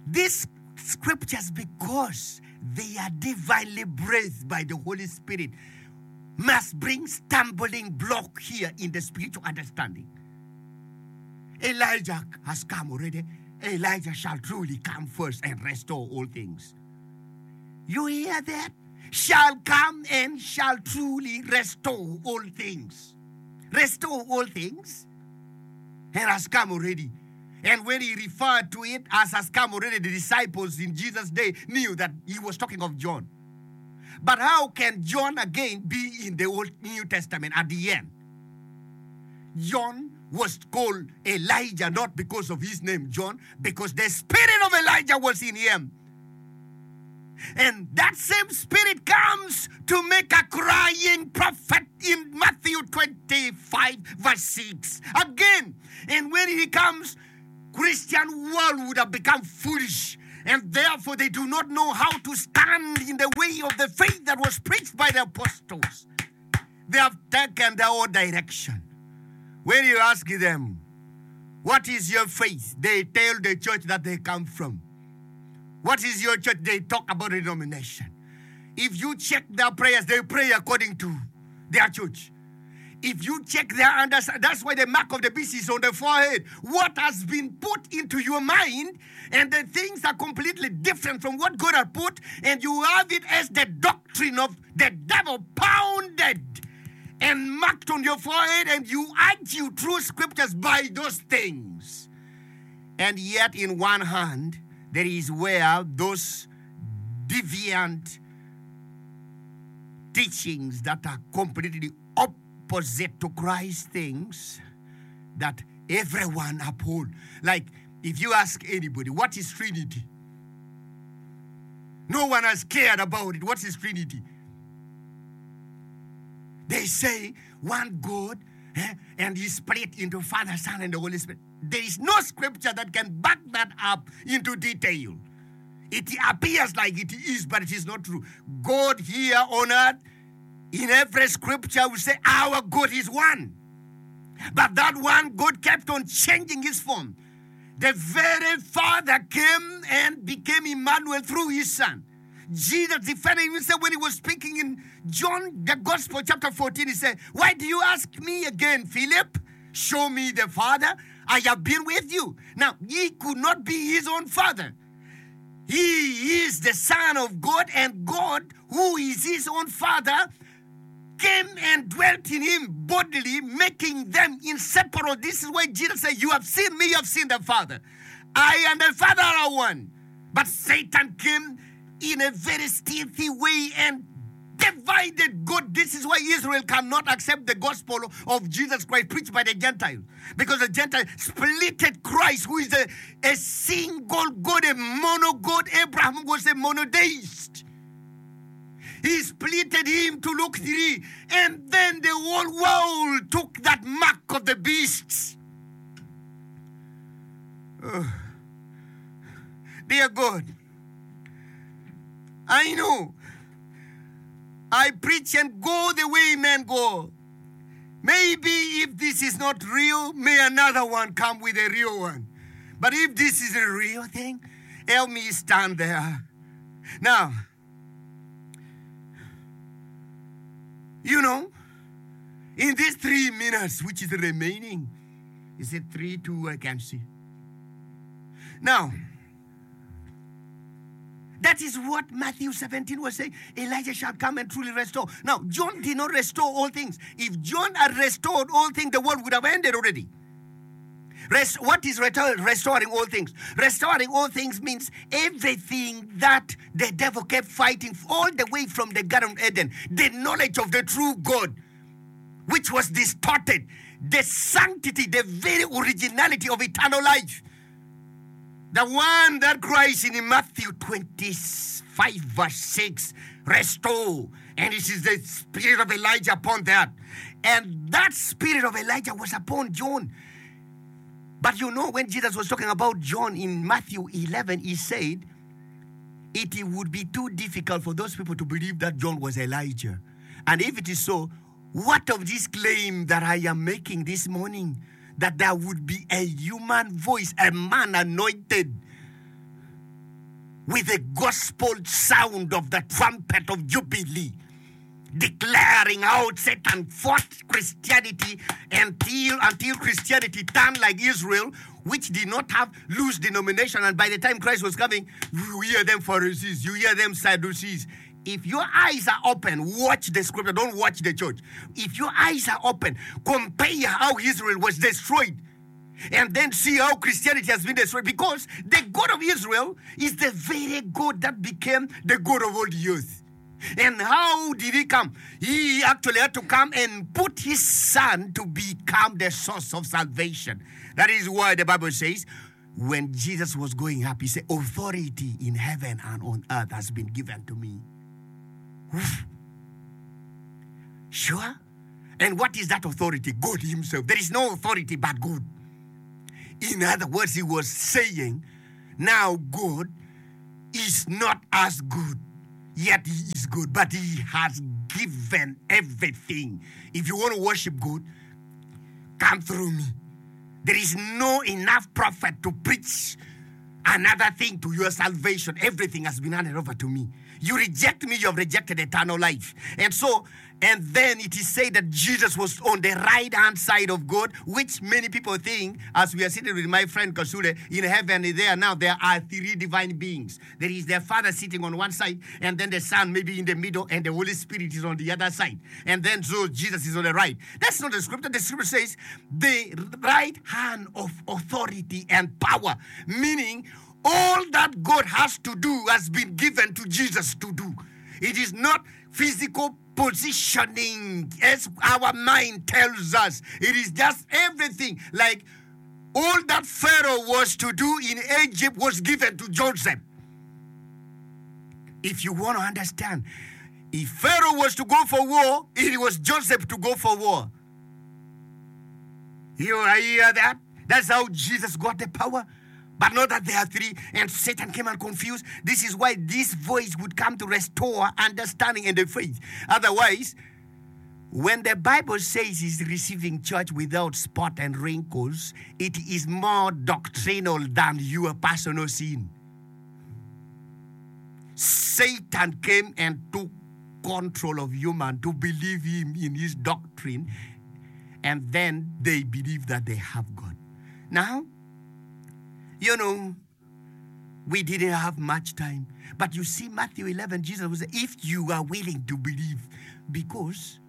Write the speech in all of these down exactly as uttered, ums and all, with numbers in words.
these scriptures, because they are divinely breathed by the Holy Spirit, must bring stumbling block here in the spiritual understanding. Elijah has come already. Elijah shall truly come first and restore all things. You hear that? Shall come and shall truly restore all things. Restore all things. And has come already. And when he referred to it as has come already, the disciples in Jesus' day knew that he was talking of John. But how can John again be in the Old New Testament at the end? John was called Elijah not because of his name John, because the spirit of Elijah was in him. And that same spirit comes to make a crying prophet in Matthew twenty-five verse six. Again, and when he comes, Christian world would have become foolish, and therefore they do not know how to stand in the way of the faith that was preached by the apostles. They have taken their own direction. When you ask them, what is your faith? They tell the church that they come from. What is your church? They talk about a denomination. If you check their prayers, they pray according to their church. If you check their understanding, that's why the mark of the beast is on the forehead. What has been put into your mind, and the things are completely different from what God has put, and you have it as the doctrine of the devil pounded and marked on your forehead, and you argue through scriptures by those things. And yet in one hand, there is where those deviant teachings that are completely opposite to Christ things that everyone uphold. Like if you ask anybody, what is Trinity? No one has cared about it. What is Trinity? They say one God, eh, and He split into Father, Son, and the Holy Spirit. There is no scripture that can back that up into detail. It appears like it is, but it is not true. God here on earth, in every scripture, we say our God is one. But that one God kept on changing His form. The very Father came and became Emmanuel through His Son. Jesus defended himself when he was speaking in John, the Gospel, chapter fourteen. He said, why do you ask me again, Philip? Show me the Father. I have been with you. Now, he could not be his own father. He is the Son of God, and God, who is his own Father, came and dwelt in him bodily, making them inseparable. This is why Jesus said, you have seen me, you have seen the Father. I and the Father are one. But Satan came in a very stealthy way and divided God. This is why Israel cannot accept the gospel of Jesus Christ preached by the Gentiles. Because the Gentiles splitted Christ, who is a, a single God, a mono God. Abraham was a monotheist. He splitted him to look three. And then the whole world took that mark of the beasts. Oh. Dear God, I know I preach and go the way men go. Maybe if this is not real, may another one come with a real one. But if this is a real thing, help me stand there. Now, you know, in these three minutes, which is remaining, is it three, two, I can see. Now, that is what Matthew seventeen was saying. Elijah shall come and truly restore. Now, John did not restore all things. If John had restored all things, the world would have ended already. Rest, what is restoring all things? Restoring all things means everything that the devil kept fighting all the way from the Garden of Eden. The knowledge of the true God, which was distorted. The sanctity, the very originality of eternal life. The one that cries in Matthew twenty-five verse six, restore. And it is the spirit of Elijah upon that. And that spirit of Elijah was upon John. But you know, when Jesus was talking about John in Matthew eleven, he said, it would be too difficult for those people to believe that John was Elijah. And if it is so, what of this claim that I am making this morning? That there would be a human voice, a man anointed, with the gospel sound of the trumpet of Jubilee, declaring out Satan fought Christianity until, until Christianity turned like Israel, which did not have loose denomination. And by the time Christ was coming, you hear them Pharisees, you hear them Sadducees. If your eyes are open, watch the scripture, don't watch the church. If your eyes are open, compare how Israel was destroyed, and then see how Christianity has been destroyed. Because the God of Israel is the very God that became the God of all the earth. And how did he come? He actually had to come and put his son to become the source of salvation. That is why the Bible says, when Jesus was going up, he said, authority in heaven and on earth has been given to me. Oof. Sure? And what is that authority? God himself. There is no authority but God. In other words, he was saying, now God is not as good, yet he is good, but he has given everything. If you want to worship God, come through me. There is no enough prophet to preach another thing to your salvation. Everything has been handed over to me. You reject me, you have rejected eternal life. And so, and then it is said that Jesus was on the right-hand side of God, which many people think, as we are sitting with my friend Kasule, in heaven, there now, there are three divine beings. There is their Father sitting on one side, and then the Son maybe in the middle, and the Holy Spirit is on the other side. And then so Jesus is on the right. That's not the scripture. The scripture says the right hand of authority and power, meaning all that God has to do has been given to Jesus to do. It is not physical positioning as our mind tells us. It is just everything. Like all that Pharaoh was to do in Egypt was given to Joseph. If you want to understand, if Pharaoh was to go for war, it was Joseph to go for war. You hear that? That's how Jesus got the power. But not that there are three, and Satan came and confused. This is why this voice would come to restore understanding and the faith. Otherwise, when the Bible says he's receiving church without spot and wrinkles, it is more doctrinal than your personal sin. Satan came and took control of human to believe him in his doctrine, and then they believe that they have God. Now, you know, we didn't have much time. But you see, Matthew eleven, Jesus was saying, if you are willing to believe, because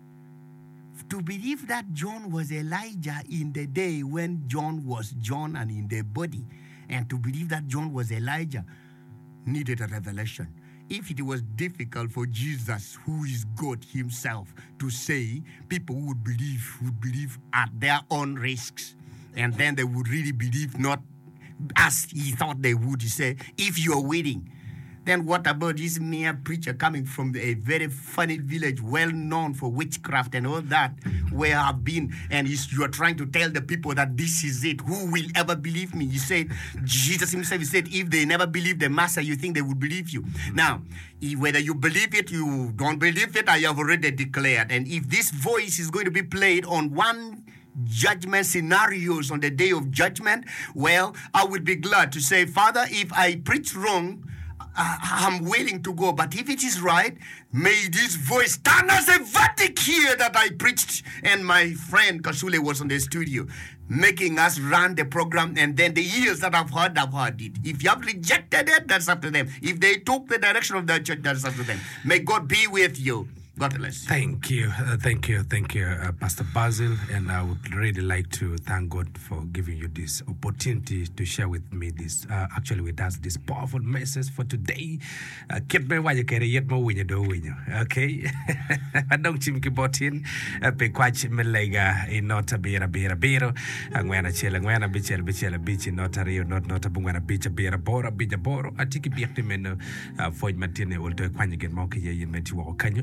to believe that John was Elijah in the day when John was John and in the body, and to believe that John was Elijah needed a revelation. If it was difficult for Jesus, who is God himself, to say, people would believe, would believe at their own risks. And then they would really believe not as he thought they would. He said, if you're waiting, then what about this mere preacher coming from a very funny village, well known for witchcraft and all that, where I've been, and you are trying to tell the people that this is it. Who will ever believe me? He said, Jesus himself, he said, if they never believe the master, you think they would believe you. Now, whether you believe it, you don't believe it, I have already declared. And if this voice is going to be played on one judgment scenarios on the day of judgment, well, I would be glad to say, Father, if I preach wrong, I'm willing to go. But if it is right, may this voice stand as a verdict here that I preached. And my friend Kasule was on the studio making us run the program. And then the years that I've heard, I've heard it. If you have rejected it, that's up to them. If they took the direction of the church, that's up to them. May God be with you. God bless. Thank you. Uh, thank you. Thank you, uh, Pastor Basil. And I would really like to thank God for giving you this opportunity to share with me this, uh, actually with us, this powerful message for today. Kit me why you carry yet more when you do win you. Okay? I don't chim kibotin. Pe quach melega in not a beer, a beer, a beer. And when a chill and when a bitch, a bitch, a bitch, not a rio, not not a boom, a bitch, a beer, a bora, bitch, a boro. I take a beer to men for Martina will do a quang again, monkey, you meant you walk. Can you? And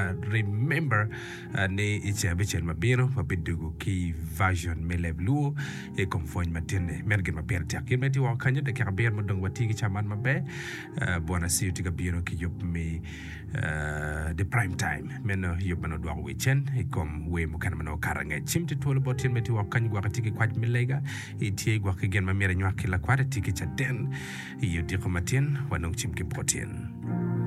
uh, remember uh, ne icha bichel mabino mabidugu ki version melev luo e konfony matine mergen maber takin meti wa kanya de kaber modong watigi chaman mabe uh, bona siu tiga biro ki yop me uh, the prime time meno yobano dwa wechen e kom we mukana mano karanga chimti tolo botin meti wa kanya gwa tiki kwaj milega e tie gwa kigen mamere nywa kila kwara tiki cha den iyo diko matin wanong chimki protein